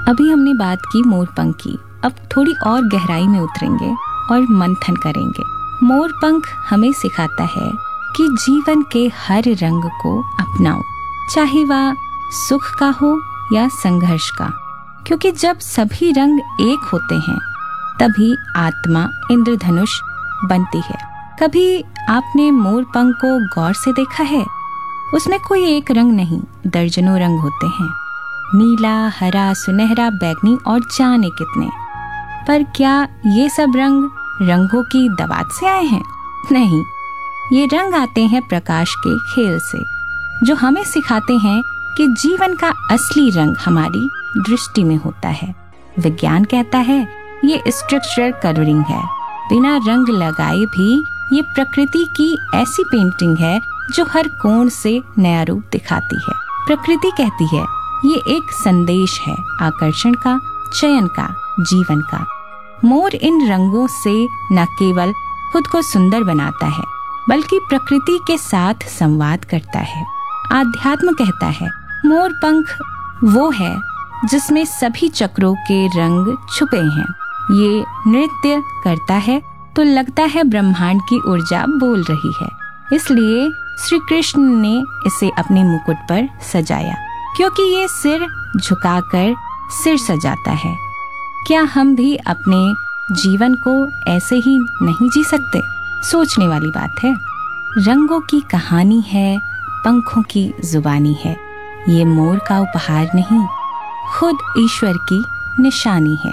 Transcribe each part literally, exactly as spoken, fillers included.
अभी हमने बात की मोरपंख की, अब थोड़ी और गहराई में उतरेंगे और मंथन करेंगे। मोरपंख हमें सिखाता है कि जीवन के हर रंग को अपनाओ, चाहे वह सुख का हो या संघर्ष का, क्योंकि जब सभी रंग एक होते हैं तभी आत्मा इंद्रधनुष बनती है। कभी आपने मोरपंख को गौर से देखा है? उसमें कोई एक रंग नहीं, दर्जनों रंग होते हैं, नीला, हरा, सुनहरा, बैगनी और जाने कितने। पर क्या ये सब रंग रंगों की दवात से आए हैं? नहीं, ये रंग आते हैं प्रकाश के खेल से, जो हमें सिखाते हैं कि जीवन का असली रंग हमारी दृष्टि में होता है। विज्ञान कहता है ये स्ट्रक्चरल कलरिंग है। बिना रंग लगाए भी ये प्रकृति की ऐसी पेंटिंग है जो हर कोण से नया रूप दिखाती है। प्रकृति कहती है ये एक संदेश है, आकर्षण का, चयन का, जीवन का। मोर इन रंगों से न केवल खुद को सुंदर बनाता है बल्कि प्रकृति के साथ संवाद करता है। आध्यात्म कहता है मोरपंख वो है जिसमें सभी चक्रों के रंग छुपे हैं। ये नृत्य करता है तो लगता है ब्रह्मांड की ऊर्जा बोल रही है। इसलिए श्री कृष्ण ने इसे अपने मुकुट पर सजाया, क्योंकि ये सिर झुकाकर सिर सजाता है। क्या हम भी अपने जीवन को ऐसे ही नहीं जी सकते? सोचने वाली बात है। रंगों की कहानी है, पंखों की जुबानी है। ये मोर का उपहार नहीं, खुद ईश्वर की निशानी है।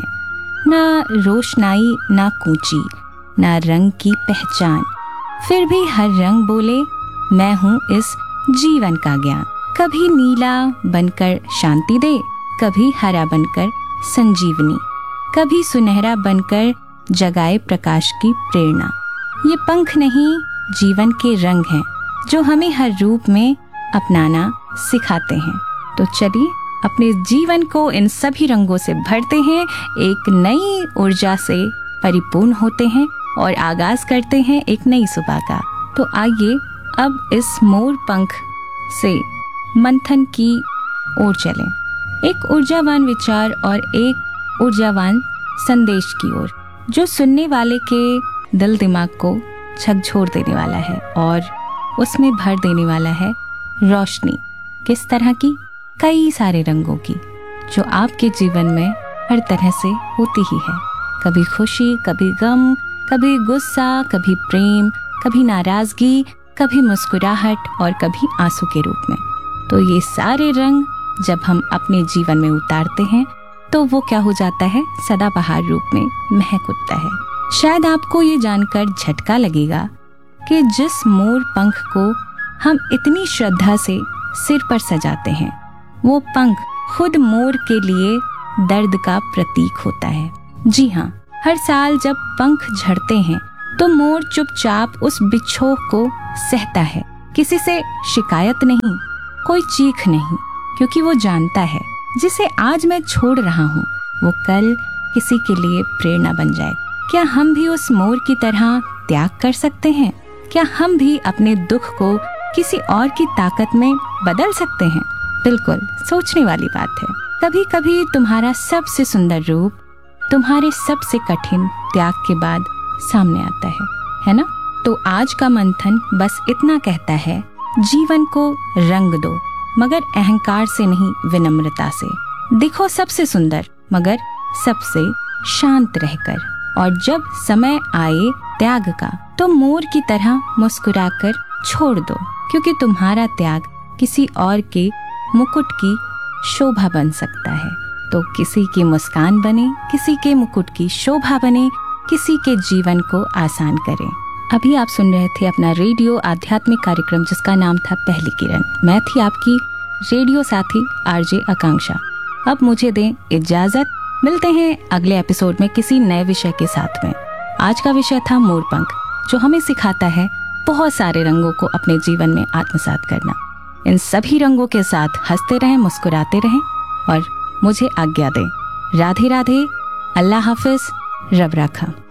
ना रोशनाई ना कूची, ना रंग की पहचान, फिर भी हर रंग बोले मैं हूँ इस जीवन का ज्ञान। कभी नीला बनकर शांति दे, कभी हरा बनकर संजीवनी, कभी सुनहरा बनकर जगाए प्रकाश की प्रेरणा। ये पंख नहीं, जीवन के रंग हैं जो हमें हर रूप में अपनाना सिखाते हैं। तो चलिए अपने जीवन को इन सभी रंगों से भरते हैं, एक नई ऊर्जा से परिपूर्ण होते हैं और आगाज करते हैं एक नई सुबह का। तो आइए अब इस मोर पंख से मंथन की ओर चलें, एक ऊर्जावान विचार और एक ऊर्जावान संदेश की ओर, जो सुनने वाले के दिल दिमाग को झकझोर देने वाला है और उसमें भर देने वाला है रोशनी। किस तरह की? कई सारे रंगों की, जो आपके जीवन में हर तरह से होती ही है। कभी खुशी, कभी गम, कभी गुस्सा, कभी प्रेम, कभी नाराजगी, कभी मुस्कुराहट और कभी आंसू के रूप में। तो ये सारे रंग जब हम अपने जीवन में उतारते हैं तो वो क्या हो जाता है? सदाबहार रूप में महक उठता है। शायद आपको ये जानकर झटका लगेगा कि जिस मोर पंख को हम इतनी श्रद्धा से सिर पर सजाते हैं, वो पंख खुद मोर के लिए दर्द का प्रतीक होता है। जी हाँ, हर साल जब पंख झड़ते हैं तो मोर चुपचाप उस बिछोह को सहता है। किसी से शिकायत नहीं, कोई चीख नहीं, क्योंकि वो जानता है जिसे आज मैं छोड़ रहा हूँ वो कल किसी के लिए प्रेरणा बन जाए। क्या हम भी उस मोर की तरह त्याग कर सकते हैं? क्या हम भी अपने दुख को किसी और की ताकत में बदल सकते हैं? बिल्कुल सोचने वाली बात है। कभी कभी तुम्हारा सबसे सुंदर रूप तुम्हारे सबसे कठिन त्याग के बाद सामने आता है, है ना? तो आज का मंथन बस इतना कहता है, जीवन को रंग दो, मगर अहंकार से नहीं, विनम्रता से। दिखो सबसे सुंदर, मगर सबसे शांत रहकर। और जब समय आए त्याग का तो मोर की तरह मुस्कुराकर छोड़ दो, क्योंकि तुम्हारा त्याग किसी और के मुकुट की शोभा बन सकता है। तो किसी की मुस्कान बने, किसी के मुकुट की शोभा बने, किसी के जीवन को आसान करें। अभी आप सुन रहे थे अपना रेडियो आध्यात्मिक कार्यक्रम जिसका नाम था पहली किरण। मैं थी आपकी रेडियो साथी आरजे आकांक्षा। अब मुझे दें इजाजत, मिलते हैं अगले एपिसोड में किसी नए विषय के साथ में। आज का विषय था मोरपंख, जो हमें सिखाता है बहुत सारे रंगों को अपने जीवन में आत्मसात करना। इन सभी रंगों के साथ हंसते रहें, मुस्कुराते रहें और मुझे आज्ञा दें। राधे राधे, अल्लाह हाफिज, रब राखा।